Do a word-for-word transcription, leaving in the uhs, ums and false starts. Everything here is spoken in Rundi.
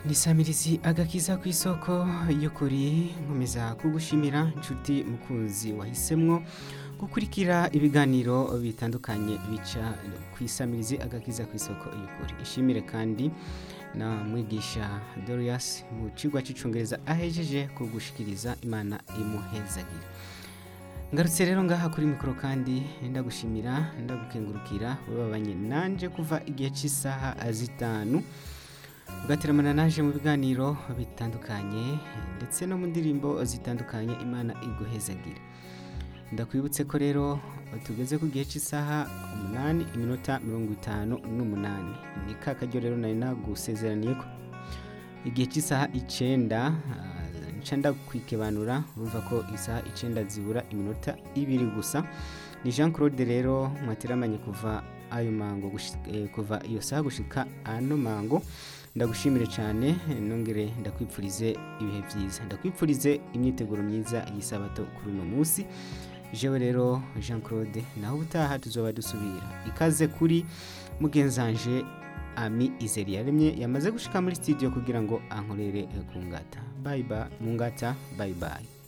Nisamirizi agakiza ku isoko y'ukuri nkomeza kugushimira nshuti mukunzi wahisemwo gukurikira ibiganiro bitandukanye bica ku isamirizi agakiza ku isoko y'ukuri. Ishimire kandi na mwigisha Dorias mu cigwa c'icongereza ahejeje kugushikiriza, Imana imuhezagire. Ngarutse rero ngaha kuri mikoro kandi ndagushimira ndagukengurukira wabanye nanje kuva igihe c'isaha zitanu ugateramana naje mu biganiro bitandukanye ndetse no mu ndirimbo zitandukanye. Imana iguhezagire. Ndakwibutse ko rero tugeze ku gihe cy'isaha umunani iminota mirongo itanu n'umunani. Ni ka karyo rero nari nagusezeraniye ko igihe cy'isaha icenda nca ndakwikibanura urumva ko isaha icenda zibura iminota ibiri gusa. Ni Jean Claude rero mwateramanye kuva ayo mango eh, kuva iyo saha gushika ano mango. Ndagushimire cyane nongere ndakwipfurize ibihe byiza, ndakwipfurize imyiteguro myiza y'isabato kuri uno munsi. Jewe rero Jean Claude naho ubutaha tuzoba dusubira. Ikaze kuri mugenzanje Ami Izeri yaremye yamaze gushika muri studio kugira ngo ankorere ku ngata. Bye bye mu ngata, bye bye.